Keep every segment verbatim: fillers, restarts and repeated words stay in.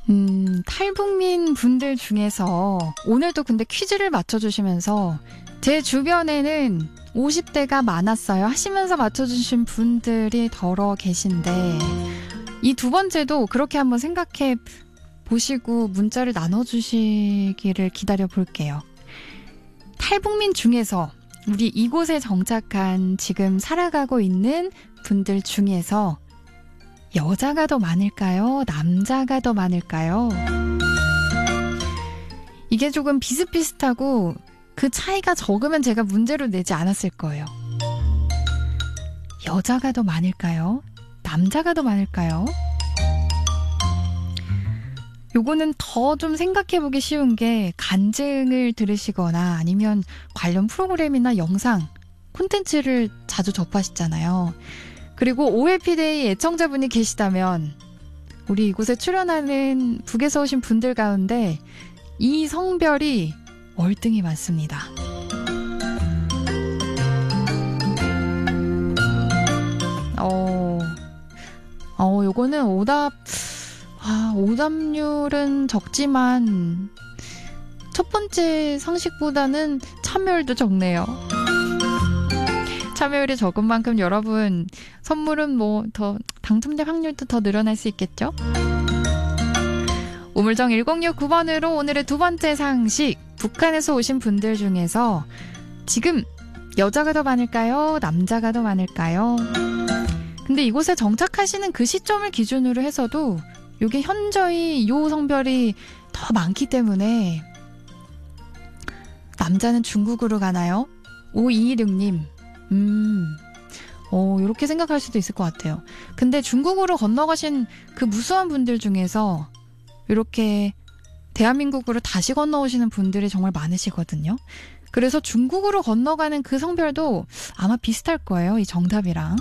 음, 탈북민 분들 중에서 오늘도 근데 퀴즈를 맞춰주시면서 제 주변에는 오십 대가 많았어요 하시면서 맞춰주신 분들이 더러 계신데 이 두 번째도 그렇게 한번 생각해 보시고 문자를 나눠주시기를 기다려 볼게요. 탈북민 중에서 우리 이곳에 정착한 지금 살아가고 있는 분들 중에서 여자가 더 많을까요? 남자가 더 많을까요? 이게 조금 비슷비슷하고 그 차이가 적으면 제가 문제로 내지 않았을 거예요. 여자가 더 많을까요? 남자가 더 많을까요? 요거는 더 좀 생각해보기 쉬운 게 간증을 들으시거나 아니면 관련 프로그램이나 영상, 콘텐츠를 자주 접하시잖아요. 그리고 오해피데이 애청자분이 계시다면 우리 이곳에 출연하는 북에서 오신 분들 가운데 이 성별이 월등히 많습니다. 어, 어, 요거는 오답, 아, 오답률은 적지만 첫 번째 상식보다는 참여율도 적네요. 참여율이 적은 만큼 여러분 선물은 뭐 더 당첨될 확률도 더 늘어날 수 있겠죠? 우물정 일공육구 번으로 오늘의 두 번째 상식, 북한에서 오신 분들 중에서 지금 여자가 더 많을까요? 남자가 더 많을까요? 근데 이곳에 정착하시는 그 시점을 기준으로 해서도 이게 현저히 요 성별이 더 많기 때문에 남자는 중국으로 가나요? 오이이육 님 음, 어, 이렇게 생각할 수도 있을 것 같아요. 근데 중국으로 건너가신 그 무수한 분들 중에서 이렇게 대한민국으로 다시 건너오시는 분들이 정말 많으시거든요. 그래서 중국으로 건너가는 그 성별도 아마 비슷할 거예요. 이 정답이랑.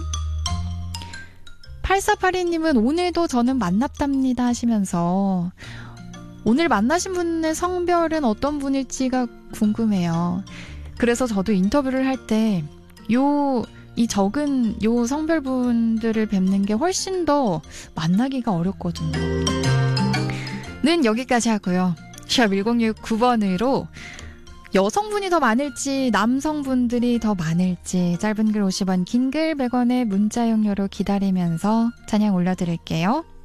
팔사팔이 님은 오늘도 저는 만났답니다 하시면서 오늘 만나신 분의 성별은 어떤 분일지가 궁금해요. 그래서 저도 인터뷰를 할 때 요, 이 적은 요 성별분들을 뵙는 게 훨씬 더 만나기가 어렵거든요. 는 여기까지 하고요. 샵 일공육구 번으로 여성분이 더 많을지 남성분들이 더 많을지 짧은 글 오십 원 긴 글 백 원의 문자 용료로 기다리면서 찬양 올려드릴게요.